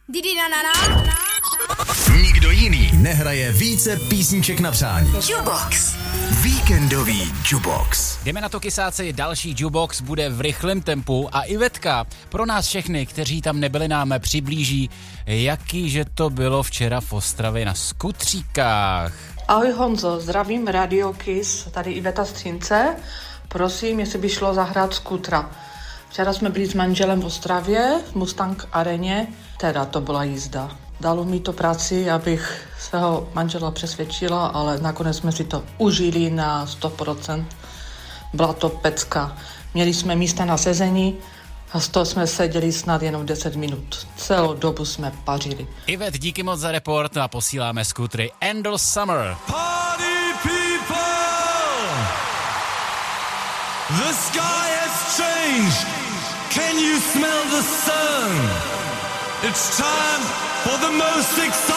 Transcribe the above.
Nikdo jiný nehraje více písniček na přání. Jukebox. Víkendový Jukebox. Jdeme na to, kysáci, další Jukebox bude v rychlém tempu a Ivetka pro nás všechny, kteří tam nebyli, nám přiblíží, jakýže to bylo včera v Ostravě na skutříkách. Ahoj Honzo, zdravím Radio Kiss, tady Iveta Střince. Prosím, jestli by šlo zahrát skutra. Včera jsme byli s manželem v Ostravě, v Mustang areně, teda to byla jízda. Dalo mi to práci, abych svého manžela přesvědčila, ale nakonec jsme si to užili na 100%. Byla to pecka. Měli jsme místa na sezení a z toho jsme seděli snad jenom 10 minut. Celou dobu jsme pařili. Ivet, díky moc za report a posíláme skutry Endless Summer. Party people! The sky has changed. Can you smell the sun? It's time for the most exciting